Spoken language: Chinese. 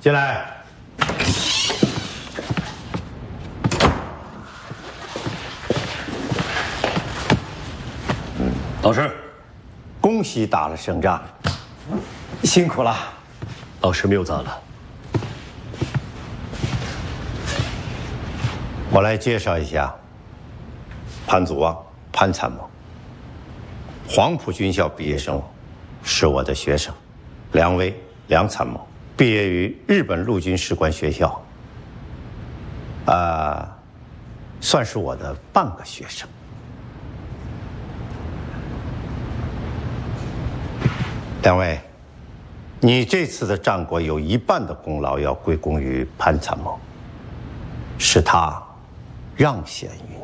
进来。 老师， 恭喜打了胜仗，辛苦了。 老师谬赞了。 我来介绍一下，潘祖望、潘参谋，黄埔军校毕业生，是我的学生。梁威、梁参谋毕业于日本陆军士官学校，算是我的半个学生。两位，你这次的战果有一半的功劳要归功于潘参谋，是他让贤于